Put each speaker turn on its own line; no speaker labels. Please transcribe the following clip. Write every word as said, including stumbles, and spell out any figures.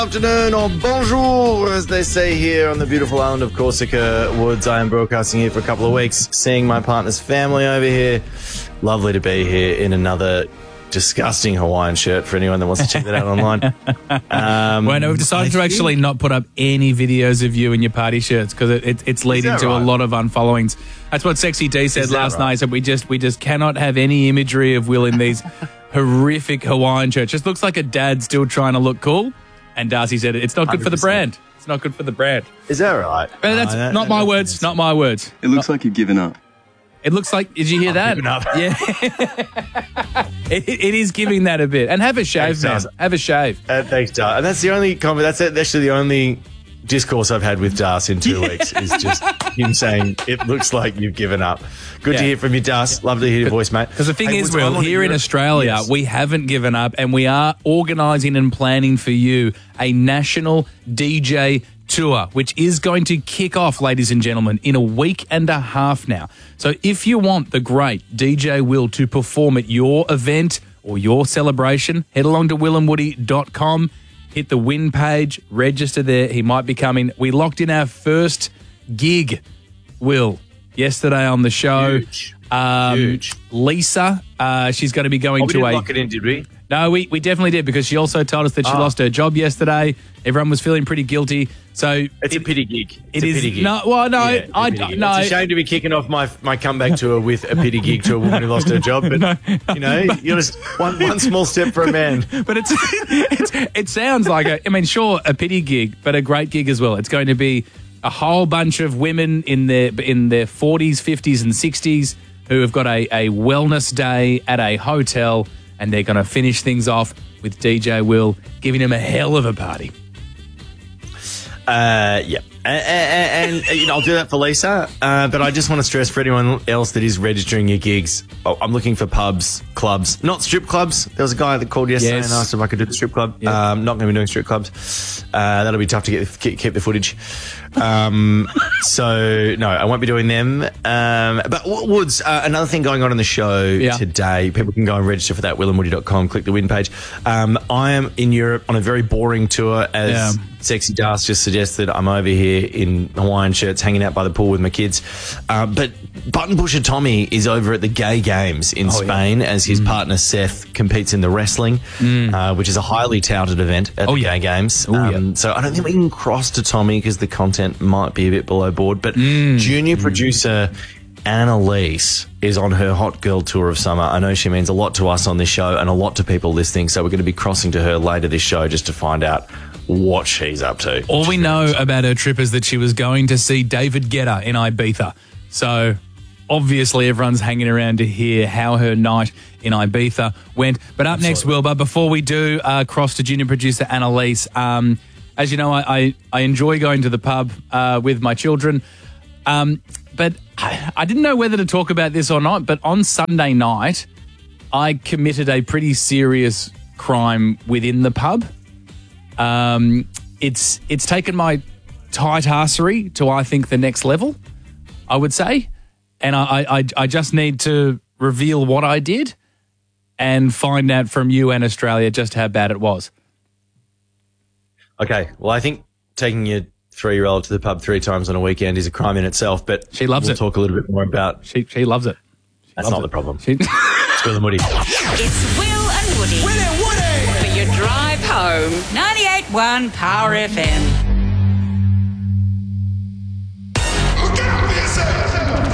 Afternoon, or bonjour, as they say here on the beautiful island of Corsica. Woods, I am broadcasting here for a couple of weeks, seeing my partner's family over here. Lovely to be here in another disgusting Hawaiian shirt for anyone that wants to check that out online. Um,
well, no, we've decided I to think... actually not put up any videos of you in your party shirts because it, it, it's leading to right? a lot of unfollowings. That's what Sexy D said last right? night. So we just we just cannot have any imagery of Will in these horrific Hawaiian shirts. Just looks like a dad still trying to look cool. And Darcy said it. It's not good one hundred percent for the brand. It's not good for the brand.
Is that right?
But that's
oh, that,
not
that,
my
that,
words. Not my words.
It looks
not,
like you've given up.
It looks like. Did you hear
I've
that?
Given up.
Yeah. it, it is giving that a bit. And have a shave,
thanks,
man. Have a shave.
Uh, thanks, Dar. And that's the only comment. That's actually the only discourse I've had with Das in two weeks is just him saying it looks like you've given up. Good yeah. to hear from you, Das. Love to hear your voice, mate.
Because the thing
hey,
is, Will, here in Australia, yes. we haven't given up, and we are organising and planning for you a national D J tour, which is going to kick off, ladies and gentlemen, in a week and a half now. So if you want the great D J Will to perform at your event or your celebration, head along to will and woody dot com. Hit the win page, register there. He might be coming. We locked in our first gig, Will, yesterday on the show.
Huge.
Um,
Huge.
Lisa, uh, she's going to be going
oh, we
to
didn't
a...
lock it in, did we?
No, we, we definitely did because she also told us that she
oh.
lost her job yesterday. Everyone was feeling pretty guilty. So
It's
it,
a pity gig.
It's
it
a
is,
pity gig. No, well, no,
yeah,
I no.
It's a shame to be kicking off my my comeback tour with a pity gig to a woman who lost her job, but no, you know, but, you're just one one small step for a man.
But it's, it's it sounds like a. I mean, sure, a pity gig, but a great gig as well. It's going to be a whole bunch of women in their in their forties, fifties, and sixties who have got a, a wellness day at a hotel, and they're going to finish things off with D J Will giving him a hell of a party.
Uh, yeah. And, and, and you know, I'll do that for Lisa, uh, but I just want to stress for anyone else that is registering your gigs, oh, I'm looking for pubs, clubs, not strip clubs. There was a guy that called yesterday yes. and asked if I could do the strip club. Yep. Um, not going to be doing strip clubs. Uh, that'll be tough to get keep, keep the footage. Um, so, no, I won't be doing them. Um, but Woods, uh, another thing going on in the show yeah. today, people can go and register for that, will and woody dot com, click the win page. Um, I am in Europe on a very boring tour, as yeah. Sexy Das just suggested. I'm over here in Hawaiian shirts, hanging out by the pool with my kids. Uh, but Button Pusher Tommy is over at the Gay Games in oh, Spain yeah. as his mm. partner Seth competes in the wrestling, mm. uh, which is a highly touted event at oh, the yeah. Gay Games. Oh, um, yeah. So I don't think we can cross to Tommy because the content might be a bit below board. But mm. junior mm. producer Annalise is on her hot girl tour of summer. I know she means a lot to us on this show and a lot to people listening. So we're going to be crossing to her later this show just to find out what she's up to.
All we know about her trip is that she was going to see David Guetta in Ibiza. So obviously everyone's hanging around to hear how her night in Ibiza went. But up Absolutely. next, Will, but before we do uh, cross to junior producer Annalise, um, as you know, I, I, I enjoy going to the pub uh, with my children. Um, but I, I didn't know whether to talk about this or not, but on Sunday night, I committed a pretty serious crime within the pub. Um, it's it's taken my tight arsery to, I think, the next level, I would say. And I, I, I just need to reveal what I did and find out from you and Australia just how bad it was.
Okay, well, I think taking your three-year-old to the pub three times on a weekend is a crime in itself, but
she loves
we'll
it.
talk a little bit more about...
She she loves it. She
That's
loves
not
it.
the problem.
She...
It's Will and Woody.
It's Will and Woody.
Will and Woody!
For your drive home. ninety-eight point one Power F M.